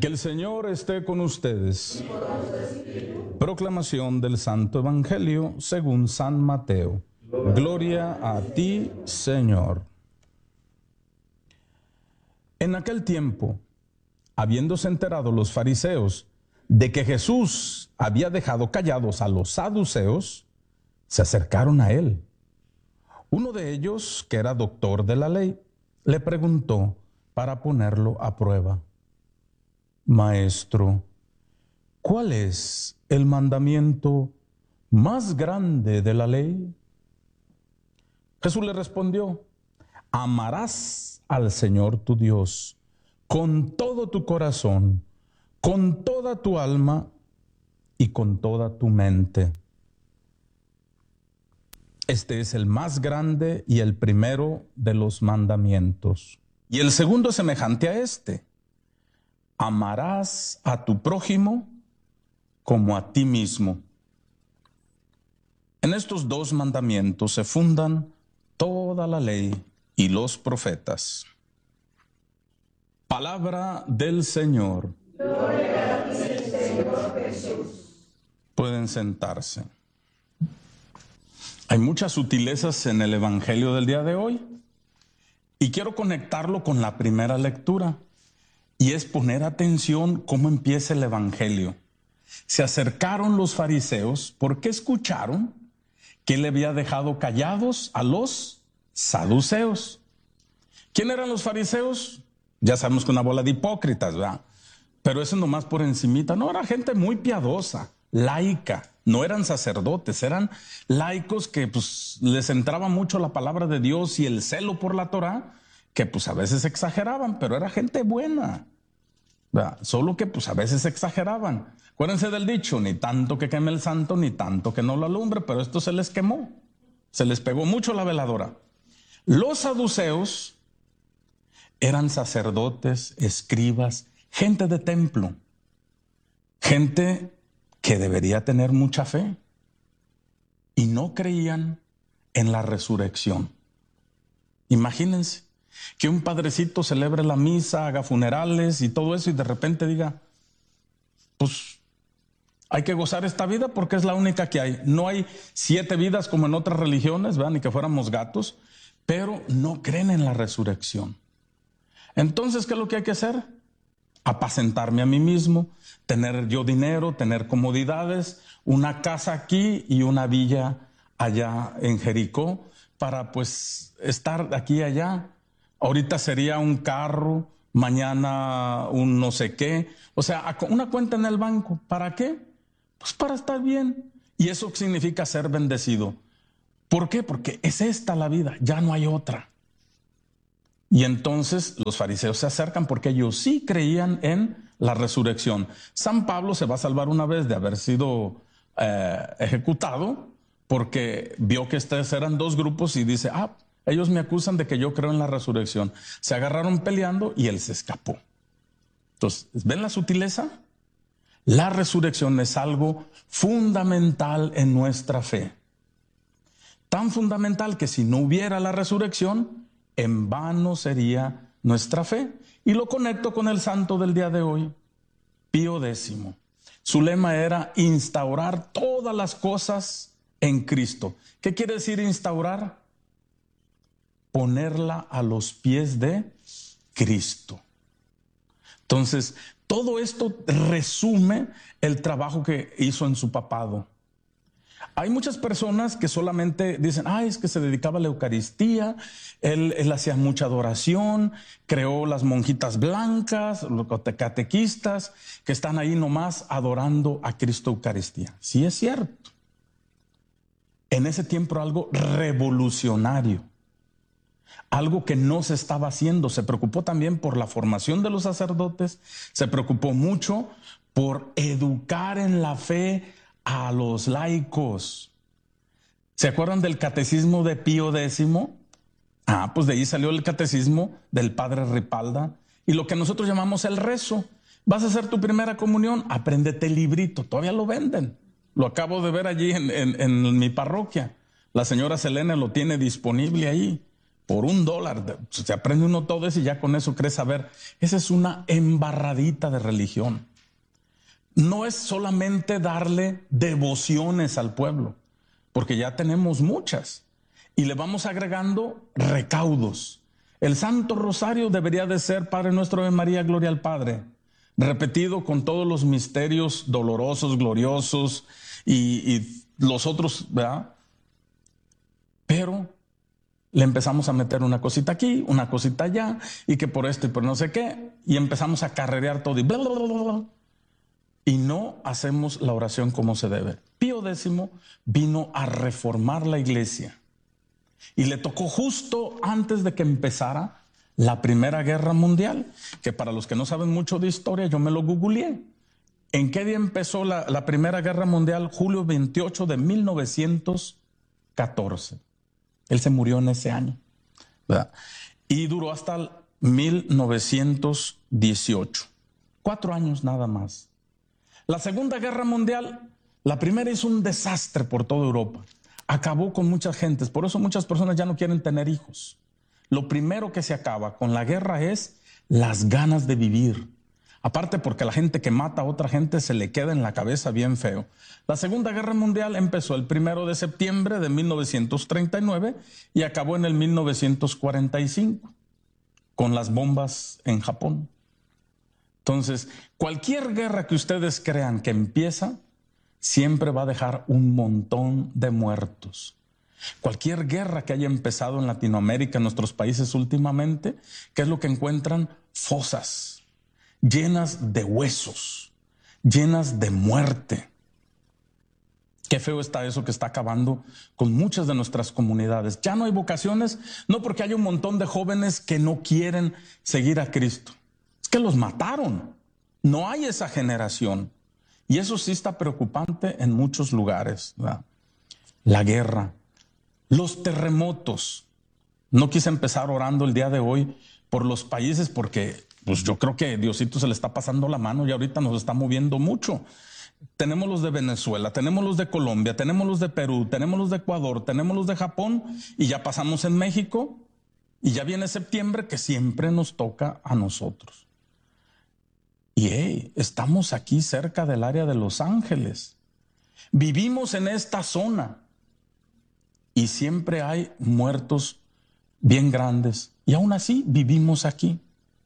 Que el Señor esté con ustedes. Proclamación del Santo Evangelio según San Mateo. Gloria a ti, Señor. En aquel tiempo, habiéndose enterado los fariseos de que Jesús había dejado callados a los saduceos, se acercaron a él. Uno de ellos, que era doctor de la ley, le preguntó para ponerlo a prueba: Maestro, ¿cuál es el mandamiento más grande de la ley? Jesús le respondió: amarás al Señor tu Dios con todo tu corazón, con toda tu alma y con toda tu mente. Este es el más grande y el primero de los mandamientos. Y el segundo es semejante a este: amarás a tu prójimo como a ti mismo. En estos dos mandamientos se fundan toda la ley y los profetas. Palabra del Señor. Gloria a ti, Señor Jesús. Pueden sentarse. Hay muchas sutilezas en el Evangelio del día de hoy y quiero conectarlo con la primera lectura, y es poner atención cómo empieza el Evangelio. Se acercaron los fariseos porque escucharon que él había dejado callados a los saduceos. ¿Quién eran los fariseos? Ya sabemos que una bola de hipócritas, ¿verdad? Pero eso nomás por encimita. No, era gente muy piadosa, laica. No eran sacerdotes, eran laicos que pues les entraba mucho la palabra de Dios y el celo por la Torá, que pues a veces exageraban, pero era gente buena, ¿verdad? Solo que pues a veces exageraban. Acuérdense del dicho: ni tanto que queme el santo, ni tanto que no lo alumbre, pero esto se les quemó, se les pegó mucho la veladora. Los saduceos eran sacerdotes, escribas, gente de templo, gente que debería tener mucha fe, y no creían en la resurrección. Imagínense que un padrecito celebre la misa, haga funerales y todo eso, y de repente diga: pues hay que gozar esta vida porque es la única que hay. No hay 7 vidas como en otras religiones, ¿verdad? Ni que fuéramos gatos, pero no creen en la resurrección. Entonces, ¿qué es lo que hay que hacer? Apacentarme a mí mismo, tener yo dinero, tener comodidades, una casa aquí y una villa allá en Jericó, para pues estar aquí y allá. Ahorita sería un carro, mañana un no sé qué. O sea, una cuenta en el banco. ¿Para qué? Pues para estar bien. Y eso significa ser bendecido. ¿Por qué? Porque es esta la vida, ya no hay otra. Y entonces los fariseos se acercan porque ellos sí creían en la resurrección. San Pablo se va a salvar una vez de haber sido ejecutado, porque vio que estos eran 2 grupos y dice: ellos me acusan de que yo creo en la resurrección. Se agarraron peleando y él se escapó. Entonces, ¿ven la sutileza? La resurrección es algo fundamental en nuestra fe. Tan fundamental que si no hubiera la resurrección, en vano sería nuestra fe. Y lo conecto con el santo del día de hoy, Pío X. Su lema era instaurar todas las cosas en Cristo. ¿Qué quiere decir instaurar? Ponerla a los pies de Cristo. Entonces, todo esto resume el trabajo que hizo en su papado. Hay muchas personas que solamente dicen: es que se dedicaba a la Eucaristía, él hacía mucha adoración, creó las monjitas blancas, los catequistas, que están ahí nomás adorando a Cristo Eucaristía. Sí, es cierto. En ese tiempo algo revolucionario, algo que no se estaba haciendo. Se preocupó también por la formación de los sacerdotes, se preocupó mucho por educar en la fe a los laicos. ¿Se acuerdan del catecismo de Pío X? Pues de ahí salió el catecismo del padre Ripalda y lo que nosotros llamamos el rezo. Vas a hacer tu primera comunión, apréndete el librito, todavía lo venden. Lo acabo de ver allí en mi parroquia. La señora Selene lo tiene disponible ahí. por $1. Se aprende uno todo eso y ya con eso crees saber. Esa es una embarradita de religión. No es solamente darle devociones al pueblo, porque ya tenemos muchas. Y le vamos agregando recaudos. El Santo Rosario debería de ser Padre Nuestro, Ave María, Gloria al Padre, repetido con todos los misterios dolorosos, gloriosos y los otros, ¿verdad? Pero le empezamos a meter una cosita aquí, una cosita allá, y que por esto y por no sé qué, y empezamos a carrerear todo y bla, bla, bla, bla, bla. Y no hacemos la oración como se debe. Pío X vino a reformar la iglesia y le tocó justo antes de que empezara la Primera Guerra Mundial, que para los que no saben mucho de historia, yo me lo googleé. ¿En qué día empezó la Primera Guerra Mundial? Julio 28 de 1914. Él se murió en ese año, ¿verdad? Y duró hasta el 1918. 4 años nada más. La Segunda Guerra Mundial, la primera hizo un desastre por toda Europa. Acabó con muchas gentes. Por eso muchas personas ya no quieren tener hijos. Lo primero que se acaba con la guerra es las ganas de vivir. Aparte porque la gente que mata a otra gente se le queda en la cabeza bien feo. La Segunda Guerra Mundial empezó el 1 de septiembre de 1939 y acabó en el 1945 con las bombas en Japón. Entonces, cualquier guerra que ustedes crean que empieza, siempre va a dejar un montón de muertos. Cualquier guerra que haya empezado en Latinoamérica, en nuestros países últimamente, ¿qué es lo que encuentran? Fosas llenas de huesos, llenas de muerte. Qué feo está eso que está acabando con muchas de nuestras comunidades. Ya no hay vocaciones, no porque hay un montón de jóvenes que no quieren seguir a Cristo. Es que los mataron. No hay esa generación. Y eso sí está preocupante en muchos lugares, ¿verdad? La guerra, los terremotos. No quise empezar orando el día de hoy por los países porque pues yo creo que Diosito se le está pasando la mano y ahorita nos está moviendo mucho. Tenemos los de Venezuela, tenemos los de Colombia, tenemos los de Perú, tenemos los de Ecuador, tenemos los de Japón y ya pasamos en México y ya viene septiembre que siempre nos toca a nosotros. Y estamos aquí cerca del área de Los Ángeles. Vivimos en esta zona y siempre hay muertos bien grandes y aún así vivimos aquí.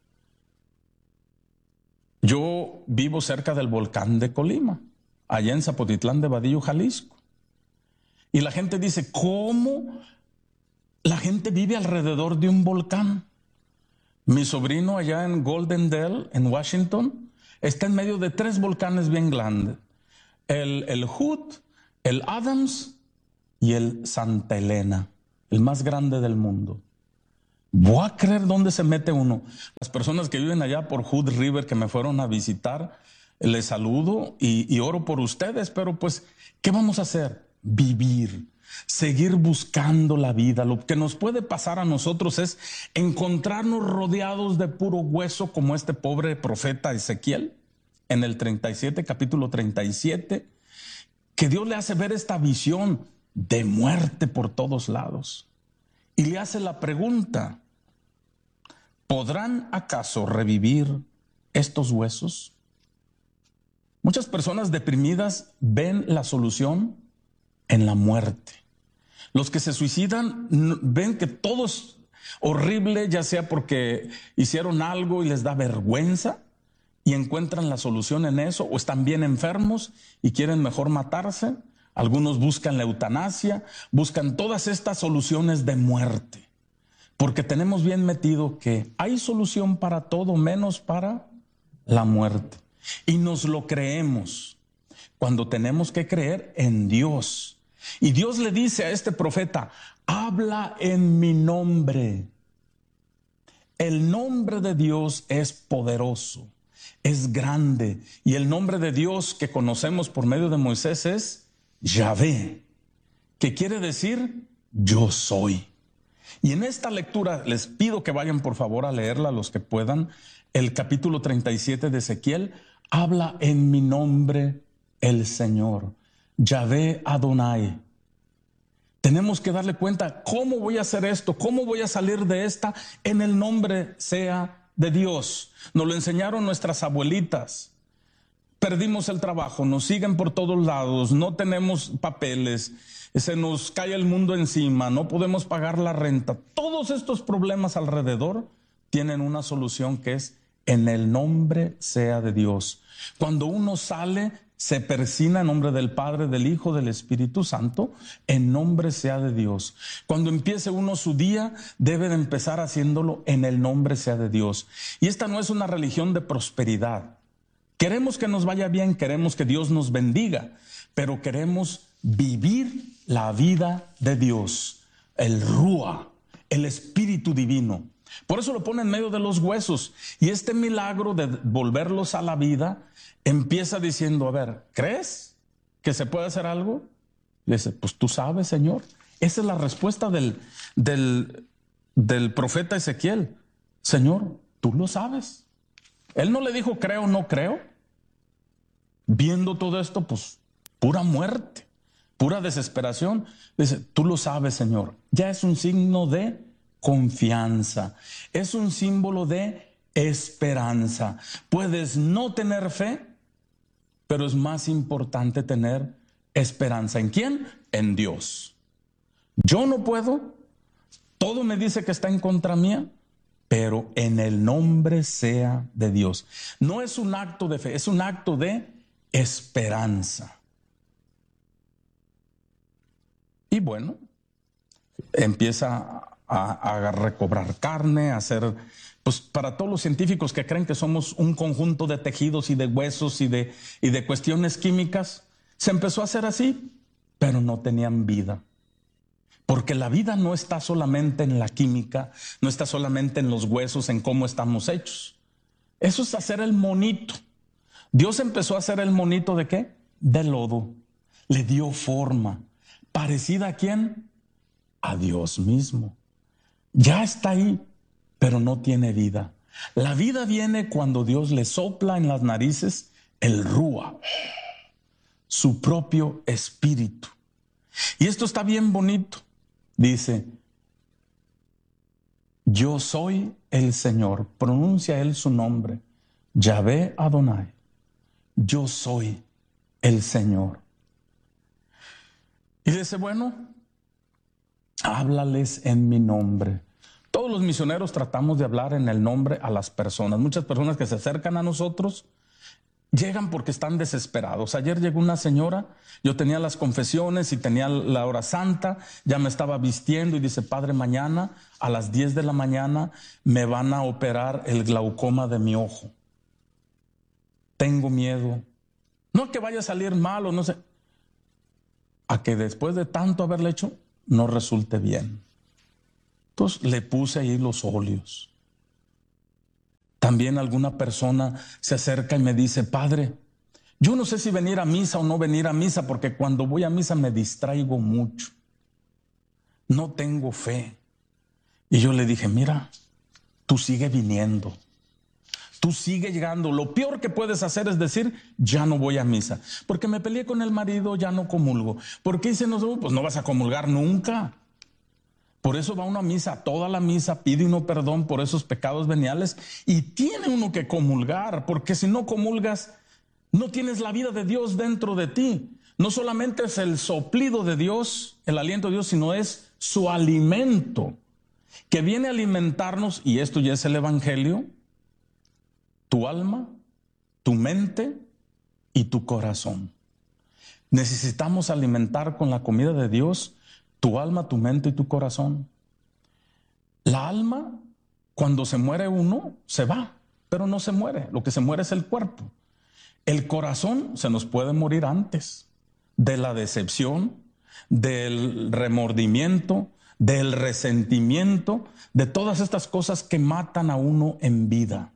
Yo vivo cerca del volcán de Colima, allá en Zapotitlán de Vadillo, Jalisco. Y la gente dice, ¿cómo la gente vive alrededor de un volcán? Mi sobrino allá en Golden Dale, en Washington, está en medio de 3 volcanes bien grandes. El Hood, el Adams y el Santa Elena, el más grande del mundo. Voy a creer dónde se mete uno. Las personas que viven allá por Hood River que me fueron a visitar, les saludo y oro por ustedes, pero pues, ¿qué vamos a hacer? Vivir, seguir buscando la vida. Lo que nos puede pasar a nosotros es encontrarnos rodeados de puro hueso como este pobre profeta Ezequiel en el 37, capítulo 37, que Dios le hace ver esta visión de muerte por todos lados. Y le hace la pregunta, ¿podrán acaso revivir estos huesos? Muchas personas deprimidas ven la solución en la muerte. Los que se suicidan ven que todo es horrible, ya sea porque hicieron algo y les da vergüenza y encuentran la solución en eso, o están bien enfermos y quieren mejor matarse. Algunos buscan la eutanasia, buscan todas estas soluciones de muerte, porque tenemos bien metido que hay solución para todo menos para la muerte. Y nos lo creemos cuando tenemos que creer en Dios. Y Dios le dice a este profeta, habla en mi nombre. El nombre de Dios es poderoso, es grande. Y el nombre de Dios que conocemos por medio de Moisés es Yahvé, que quiere decir yo soy. Y en esta lectura les pido que vayan por favor a leerla los que puedan. El capítulo 37 de Ezequiel habla en mi nombre el Señor, Yahvé Adonai. Tenemos que darle cuenta, ¿cómo voy a hacer esto? ¿Cómo voy a salir de esta? En el nombre sea de Dios. Nos lo enseñaron nuestras abuelitas. Perdimos el trabajo, nos siguen por todos lados, no tenemos papeles, se nos cae el mundo encima, no podemos pagar la renta. Todos estos problemas alrededor tienen una solución, que es en el nombre sea de Dios. Cuando uno sale, se persina en nombre del Padre, del Hijo, del Espíritu Santo, en nombre sea de Dios. Cuando empiece uno su día, debe de empezar haciéndolo en el nombre sea de Dios. Y esta no es una religión de prosperidad. Queremos que nos vaya bien, queremos que Dios nos bendiga, pero queremos vivir la vida de Dios, el Rúa, el Espíritu Divino. Por eso lo pone en medio de los huesos. Y este milagro de volverlos a la vida empieza diciendo, a ver, ¿crees que se puede hacer algo? Le dice, pues tú sabes, Señor. Esa es la respuesta del profeta Ezequiel. Señor, tú lo sabes. Él no le dijo creo o no creo. Viendo todo esto, pues pura muerte, pura desesperación. Dice, tú lo sabes, Señor. Ya es un signo de confianza, es un símbolo de esperanza. Puedes no tener fe, pero es más importante tener esperanza. ¿En quién? En Dios. Yo no puedo, todo me dice que está en contra mía, pero en el nombre sea de Dios. No es un acto de fe, es un acto de esperanza. Y bueno, empieza a recobrar carne, a hacer, pues para todos los científicos que creen que somos un conjunto de tejidos y de huesos y de cuestiones químicas, se empezó a hacer así, pero no tenían vida. Porque la vida no está solamente en la química, no está solamente en los huesos, en cómo estamos hechos. Eso es hacer el monito. Dios empezó a hacer el monito ¿de qué? De lodo. Le dio forma. ¿Parecida a quién? A Dios mismo. Ya está ahí, pero no tiene vida. La vida viene cuando Dios le sopla en las narices el Rúa, su propio espíritu. Y esto está bien bonito. Dice, yo soy el Señor. Pronuncia él su nombre. Yahvé Adonai. Yo soy el Señor. Y dice, bueno, háblales en mi nombre. Todos los misioneros tratamos de hablar en el nombre a las personas. Muchas personas que se acercan a nosotros llegan porque están desesperados. Ayer llegó una señora, yo tenía las confesiones y tenía la hora santa, ya me estaba vistiendo y dice, Padre, mañana a las 10 de la mañana me van a operar el glaucoma de mi ojo. Tengo miedo. No que vaya a salir mal o no sé, a que después de tanto haberle hecho, no resulte bien. Entonces le puse ahí los óleos. También alguna persona se acerca y me dice, Padre, yo no sé si venir a misa o no venir a misa, porque cuando voy a misa me distraigo mucho. No tengo fe. Y yo le dije, mira, tú sigue viniendo. Tú sigue llegando. Lo peor que puedes hacer es decir, ya no voy a misa. Porque me peleé con el marido, ya no comulgo. ¿Por qué dice no? Pues no vas a comulgar nunca. Por eso va uno a misa, toda la misa, pide uno perdón por esos pecados veniales y tiene uno que comulgar, porque si no comulgas, no tienes la vida de Dios dentro de ti. No solamente es el soplido de Dios, el aliento de Dios, sino es su alimento, que viene a alimentarnos, y esto ya es el Evangelio, tu alma, tu mente y tu corazón. Necesitamos alimentar con la comida de Dios tu alma, tu mente y tu corazón. La alma, cuando se muere uno, se va, pero no se muere. Lo que se muere es el cuerpo. El corazón se nos puede morir antes de la decepción, del remordimiento, del resentimiento, de todas estas cosas que matan a uno en vida.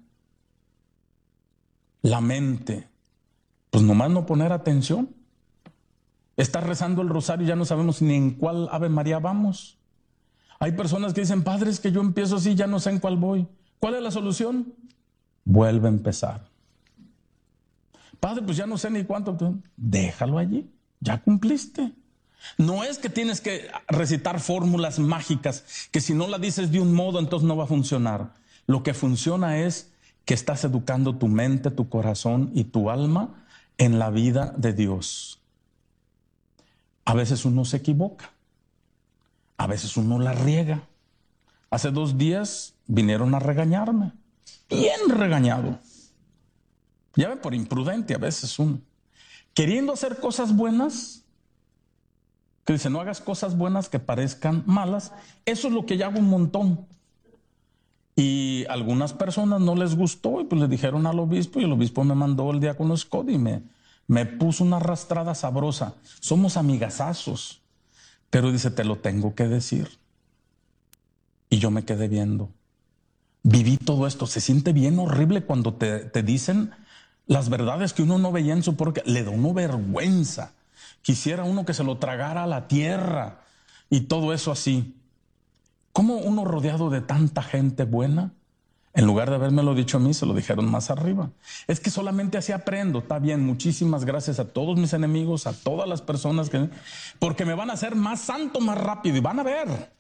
La mente, pues nomás no poner atención. Estar rezando el rosario y ya no sabemos ni en cuál Ave María vamos. Hay personas que dicen, Padre, es que yo empiezo así, ya no sé en cuál voy. ¿Cuál es la solución? Vuelve a empezar. Padre, pues ya no sé ni cuánto. Déjalo allí, ya cumpliste. No es que tienes que recitar fórmulas mágicas, que si no la dices de un modo, entonces no va a funcionar. Lo que funciona es que estás educando tu mente, tu corazón y tu alma en la vida de Dios. A veces uno se equivoca, a veces uno la riega. Hace 2 días vinieron a regañarme, bien regañado. Ya ven, por imprudente a veces uno. Queriendo hacer cosas buenas, que dice, no hagas cosas buenas que parezcan malas. Eso es lo que yo hago un montón. Y a algunas personas no les gustó y pues le dijeron al obispo, y el obispo me mandó el diácono Scott y me puso una arrastrada sabrosa. Somos amigazazos, pero dice, te lo tengo que decir. Y yo me quedé viendo. Viví todo esto. Se siente bien horrible cuando te dicen las verdades que uno no veía en su propia. Le da uno vergüenza. Quisiera uno que se lo tragara a la tierra y todo eso así. ¿Cómo uno rodeado de tanta gente buena, en lugar de habérmelo dicho a mí, se lo dijeron más arriba? Es que solamente así aprendo. Está bien, muchísimas gracias a todos mis enemigos, a todas las personas porque me van a hacer más santo más rápido y van a ver.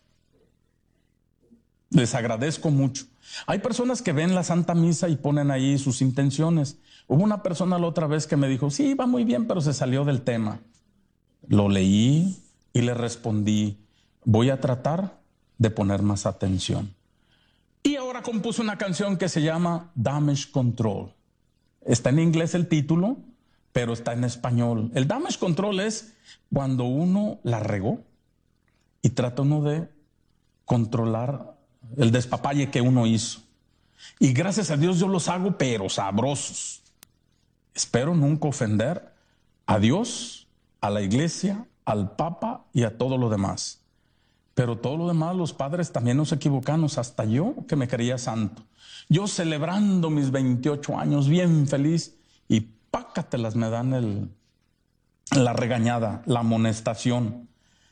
Les agradezco mucho. Hay personas que ven la Santa Misa y ponen ahí sus intenciones. Hubo una persona la otra vez que me dijo, sí, va muy bien, pero se salió del tema. Lo leí y le respondí, voy a tratar de poner más atención. Y ahora compuse una canción que se llama Damage Control. Está en inglés el título, pero está en español. El damage control es cuando uno la regó y trata uno de controlar el despapalle que uno hizo. Y gracias a Dios yo los hago, pero sabrosos. Espero nunca ofender a Dios, a la iglesia, al Papa y a todo lo demás. Pero todo lo demás, los padres también nos equivocamos, hasta yo que me creía santo. Yo celebrando mis 28 años, bien feliz, y pácatelas me dan la regañada, la amonestación.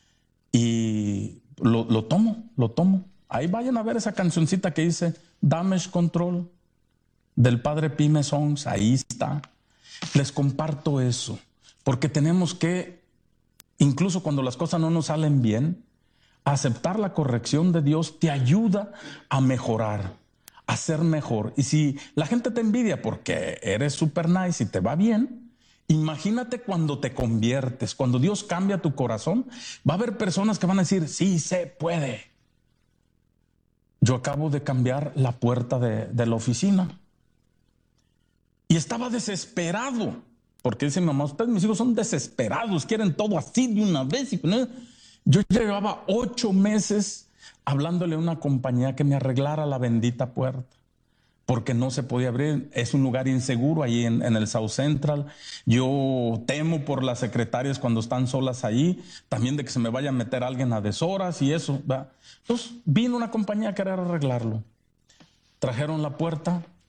Y lo tomo. Ahí vayan a ver esa cancioncita que dice Damage Control del padre Pime Songs, ahí está. Les comparto eso, porque tenemos que, incluso cuando las cosas no nos salen bien, aceptar la corrección de Dios te ayuda a mejorar, a ser mejor. Y si la gente te envidia porque eres super nice y te va bien, imagínate cuando te conviertes, cuando Dios cambia tu corazón, va a haber personas que van a decir, sí se puede. Yo acabo de cambiar la puerta de la oficina y estaba desesperado, porque dice mi mamá, ustedes mis hijos son desesperados, quieren todo así de una vez. Yo llevaba 8 meses hablándole a una compañía que me arreglara la bendita puerta, porque no se podía abrir. Es un lugar inseguro ahí en el South Central. Yo temo por las secretarias cuando están solas ahí, también de que se me vaya a meter alguien a deshoras y eso, ¿verdad? Entonces vino una compañía a querer arreglarlo. Trajeron la puerta